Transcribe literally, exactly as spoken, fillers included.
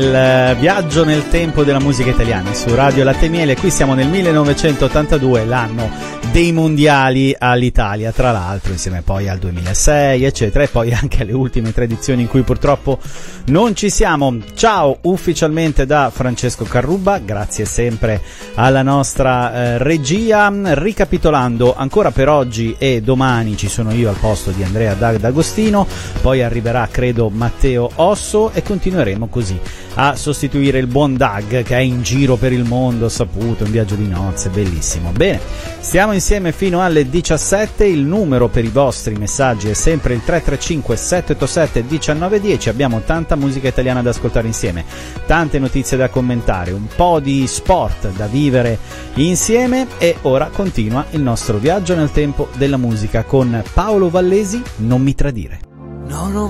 Il viaggio nel tempo della musica italiana su Radio Latte e Miele. Qui siamo nel millenovecentottantadue, l'anno dei mondiali all'Italia, tra l'altro, insieme poi al duemilasei eccetera, e poi anche alle ultime tre edizioni in cui purtroppo non ci siamo. Ciao ufficialmente da Francesco Carrubba, grazie sempre alla nostra eh, regia. Ricapitolando, ancora per oggi e domani ci sono io al posto di Andrea D'Agostino, poi arriverà credo Matteo Osso e continueremo così a sostituire il buon Doug che è in giro per il mondo, saputo, in viaggio di nozze, bellissimo. Bene, stiamo insieme fino alle diciassette, il numero per i vostri messaggi è sempre il tre tre cinque sette otto sette uno nove uno zero, abbiamo tanta musica italiana da ascoltare insieme, tante notizie da commentare, un po' di sport da vivere insieme e ora continua il nostro viaggio nel tempo della musica con Paolo Vallesi, Non mi tradire. No, non